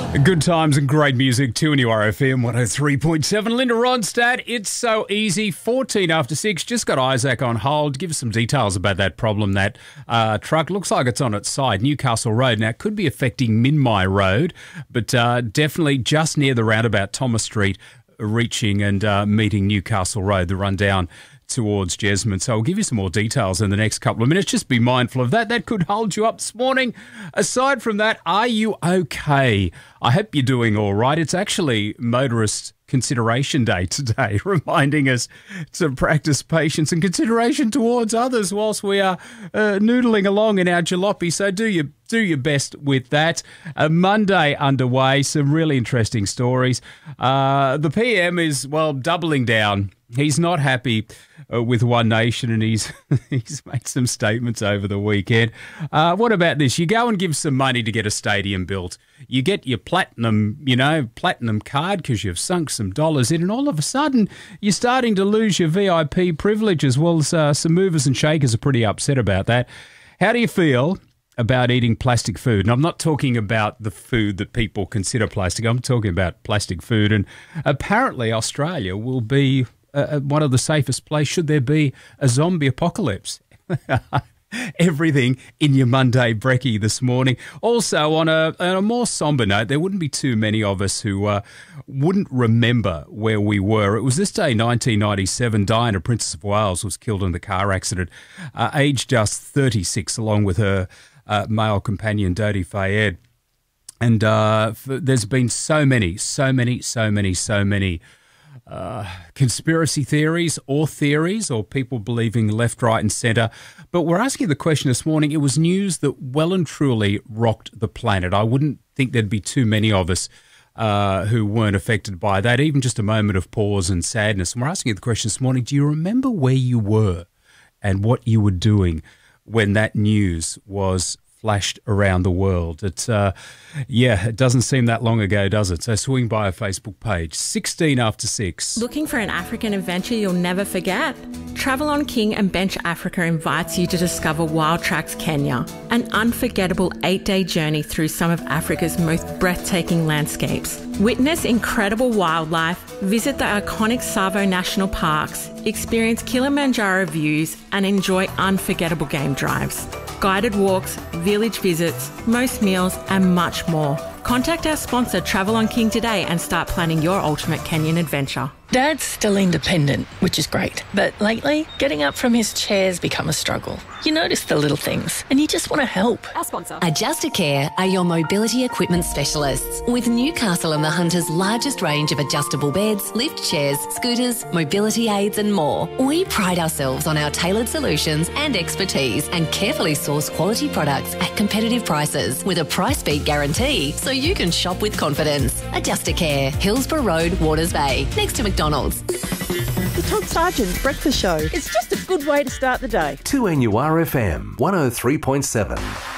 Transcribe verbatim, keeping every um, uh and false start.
Good times and great music, two N U R F M one oh three point seven. Linda Ronstadt, it's so easy. fourteen after six, just got Isaac on hold. Give us some details about that problem. That uh, truck looks like it's on its side, Newcastle Road. Now, it could be affecting Minmai Road, but uh, definitely just near the roundabout, Thomas Street, reaching and uh, meeting Newcastle Road, the rundown towards Jesmond. So I'll give you some more details in the next couple of minutes. Just be mindful of that. That could hold you up this morning. Aside from that, are you okay? I hope you're doing all right. It's actually Motorist Consideration Day today, reminding us to practice patience and consideration towards others whilst we are uh, noodling along in our jalopy. So do your, do your best with that. A Monday underway, some really interesting stories. Uh, the P M is, well, doubling down. He's not happy uh, with One Nation, and he's he's made some statements over the weekend. Uh, what about this? You go and give some money to get a stadium built. You get your platinum, you know, platinum card because you've sunk some dollars in, and all of a sudden you're starting to lose your V I P privileges. Well, uh, some movers and shakers are pretty upset about that. How do you feel about eating plastic food? And I'm not talking about the food that people consider plastic. I'm talking about plastic food. And apparently Australia will be Uh, one of the safest places should there be a zombie apocalypse. Everything in your Monday brekkie this morning. Also, on a, on a more sombre note, there wouldn't be too many of us who uh, wouldn't remember where we were. It was this day, nineteen ninety-seven, Diana, Princess of Wales, was killed in the car accident, uh, aged just thirty-six, along with her uh, male companion, Dodi Fayed. And uh, f- there's been so many, so many, so many, so many Uh, conspiracy theories or theories or people believing left, right and centre. But we're asking the question this morning. It was news that well and truly rocked the planet. I wouldn't think there'd be too many of us uh, who weren't affected by that, even just a moment of pause and sadness. And we're asking you the question this morning, do you remember where you were and what you were doing when that news was flashed around the world? It's, uh, yeah, it doesn't seem that long ago, does it? So swing by our Facebook page, sixteen after six. Looking for an African adventure you'll never forget? Travel on King and Bench Africa invites you to discover Wild Tracks Kenya, an unforgettable eight-day journey through some of Africa's most breathtaking landscapes. Witness incredible wildlife, visit the iconic Tsavo National Parks, experience Kilimanjaro views and enjoy unforgettable game drives. Guided walks, village visits, most meals and much more. Contact our sponsor Travel on King today and start planning your ultimate Kenyan adventure. Dad's still independent, which is great. But lately, getting up from his chair's become a struggle. You notice the little things and you just want to help. Our sponsor. Adjustacare are your mobility equipment specialists. With Newcastle and the Hunter's largest range of adjustable beds, lift chairs, scooters, mobility aids and more. We pride ourselves on our tailored solutions and expertise and carefully source quality products at competitive prices with a price beat guarantee so you can shop with confidence. Adjustacare, Hillsborough Road, Waters Bay, next to McDonald's. The Todd Sargent Breakfast Show. It's just a good way to start the day. two N U R F M one oh three point seven.